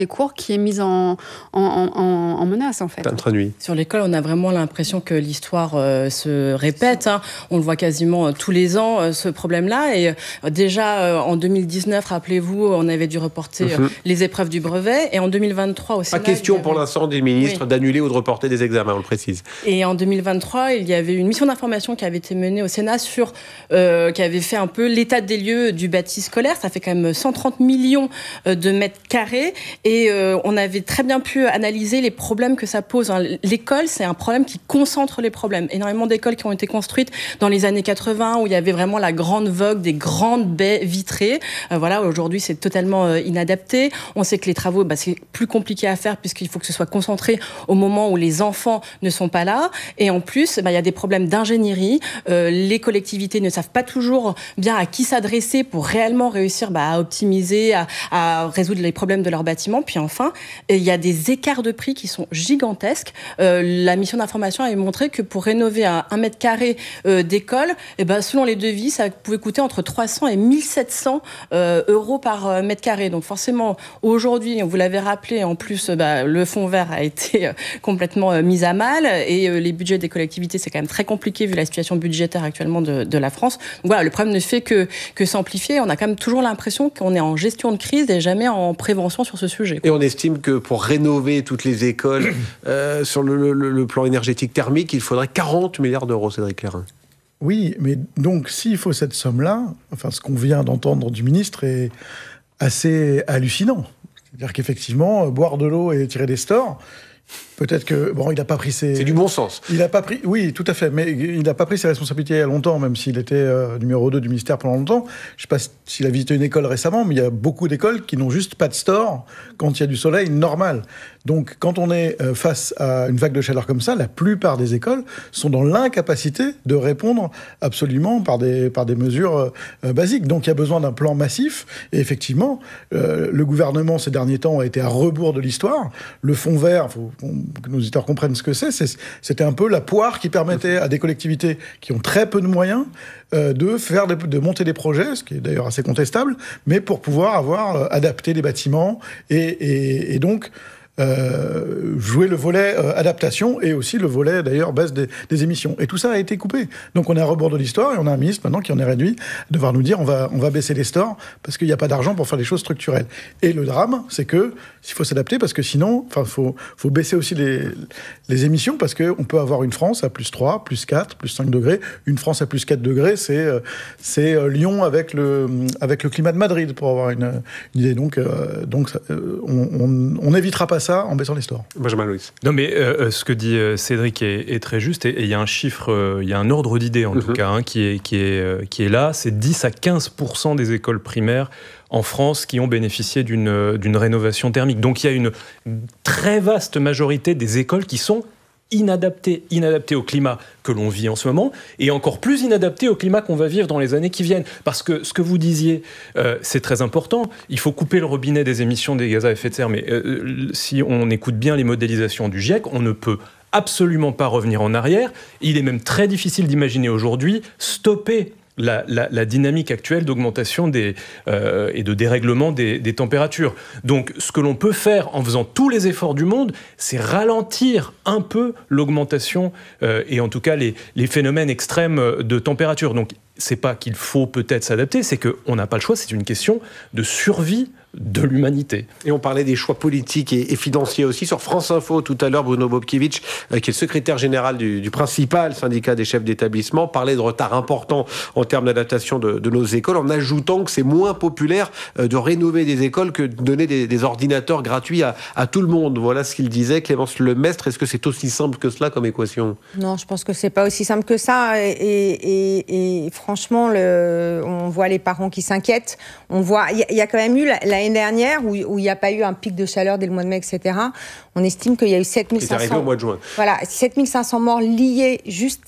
les cours qui est mise en menace, en fait. Nuit. Sur l'école, on a vraiment l'impression que l'histoire se répète. On le voit quasiment tous les ans, ce problème-là. Et déjà, en 2019, rappelez-vous, on avait dû reporter les épreuves du brevet. Et en 2023, au Sénat... Pas question pour l'instant des ministres d'annuler ou de reporter des examens, on le précise. Et en 2023, il y avait une mission d'information qui avait été menée au Sénat qui avait fait un peu l'état des lieux du bâti scolaire. Ça fait quand même 130 millions de mètres carrés. Et on avait très bien pu analyser les problèmes que ça pose. L'école, c'est un problème qui concentre les problèmes. Énormément d'écoles qui ont été construites dans les années 80, où il y avait vraiment la grande vogue des grandes baies vitrées. Aujourd'hui, c'est totalement inadapté. On sait que les travaux, c'est plus compliqué à faire, puisqu'il faut que ce soit concentré au moment où les enfants ne sont pas là. Et en plus, il y a des problèmes d'ingénierie. Les collectivités ne savent pas toujours bien à qui s'adresser pour réellement réussir à optimiser, à résoudre les problèmes de leur bâtiment. Puis enfin, il y a des écarts de prix qui sont gigantesques. La mission d'information avait montré que pour rénover un mètre carré d'école, selon les devis, ça pouvait coûter entre 300 et 1700 euros par mètre carré. Donc forcément, aujourd'hui, vous l'avez rappelé, en plus, le fonds vert a été complètement mis à mal et les budgets des collectivités, c'est quand même très compliqué vu la situation budgétaire actuellement de la France. Donc voilà, le problème ne fait que s'amplifier. On a quand même toujours l'impression qu'on est en gestion de crise et jamais en prévention sur ce sujet. Et on estime que pour rénover toutes les écoles sur le plan énergétique thermique, il faudrait 40 milliards d'euros, Cédric Clairin. Oui, mais donc s'il faut cette somme-là, ce qu'on vient d'entendre du ministre est assez hallucinant. C'est-à-dire qu'effectivement, boire de l'eau et tirer des stores, peut-être que, il n'a pas pris ses... C'est du bon sens. Il n'a pas pris... Oui, tout à fait. Mais il n'a pas pris ses responsabilités il y a longtemps, même s'il était numéro 2 du ministère pendant longtemps. Je ne sais pas s'il a visité une école récemment, mais il y a beaucoup d'écoles qui n'ont juste pas de store quand il y a du soleil normal. Donc, quand on est face à une vague de chaleur comme ça, la plupart des écoles sont dans l'incapacité de répondre absolument par des mesures basiques. Donc, il y a besoin d'un plan massif. Et effectivement, le gouvernement, ces derniers temps, a été à rebours de l'histoire. Le fonds vert, il faut que nos auditeurs comprennent ce que c'est. C'était un peu la poire qui permettait à des collectivités qui ont très peu de moyens de monter des projets, ce qui est d'ailleurs assez contestable, mais pour pouvoir avoir adapté les bâtiments et donc jouer le volet adaptation et aussi le volet d'ailleurs baisse des émissions. Et tout ça a été coupé. Donc on est à rebord de l'histoire et on a un ministre maintenant qui en est réduit à devoir nous dire on va baisser les stores parce qu'il n'y a pas d'argent pour faire des choses structurelles. Et le drame, c'est que il faut s'adapter parce que sinon, faut baisser aussi les émissions parce qu'on peut avoir une France à plus 3, plus 4, plus 5 degrés. Une France à plus 4 degrés, c'est Lyon avec le climat de Madrid pour avoir une idée. Donc on n'évitera pas ça en baissant les stores. Benjamin Louis. Non, mais ce que dit Cédric est très juste. Et il y a un chiffre, il y a un ordre d'idée en tout cas qui est là. C'est 10 à 15% des écoles primaires en France qui ont bénéficié d'une rénovation thermique. Donc il y a une très vaste majorité des écoles qui sont inadaptées au climat que l'on vit en ce moment, et encore plus inadaptées au climat qu'on va vivre dans les années qui viennent. Parce que ce que vous disiez, c'est très important. Il faut couper le robinet des émissions des gaz à effet de serre, mais si on écoute bien les modélisations du GIEC, on ne peut absolument pas revenir en arrière. Il est même très difficile d'imaginer aujourd'hui stopper la dynamique actuelle d'augmentation et de dérèglement des températures. Donc, ce que l'on peut faire en faisant tous les efforts du monde, c'est ralentir un peu l'augmentation et en tout cas les phénomènes extrêmes de température. Donc, c'est pas qu'il faut peut-être s'adapter, c'est qu'on n'a pas le choix, c'est une question de survie de l'humanité. Et on parlait des choix politiques et financiers aussi. Sur France Info, tout à l'heure, Bruno Bobkiewicz, qui est le secrétaire général du principal syndicat des chefs d'établissement, parlait de retard important en termes d'adaptation de nos écoles, en ajoutant que c'est moins populaire de rénover des écoles que de donner des ordinateurs gratuits à tout le monde. Voilà ce qu'il disait. Clémence Lemestre, est-ce que c'est aussi simple que cela comme équation ? Non, je pense que c'est pas aussi simple que ça. Et franchement, on voit les parents qui s'inquiètent. On voit, il y a quand même eu l'année dernière où il n'y a pas eu un pic de chaleur dès le mois de mai, etc. On estime qu'il y a eu 7500. C'est arrivé au mois de juin. Voilà, 7500 morts liés juste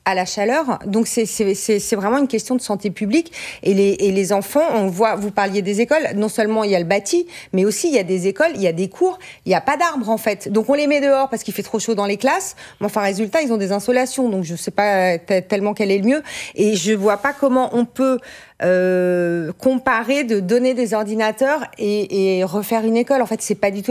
à la chaleur. Donc c'est vraiment une question de santé publique. Et les enfants, on voit, vous parliez des écoles, non seulement il y a le bâti, mais aussi il y a des écoles, il y a des cours, il n'y a pas d'arbres en fait. Donc on les met dehors parce qu'il fait trop chaud dans les classes. Mais enfin, résultat, ils ont des insolations. Donc je ne sais pas tellement quel est le mieux. Et je ne vois pas comment on peut comparer de donner des ordinateurs et refaire une école. En fait, c'est pas du tout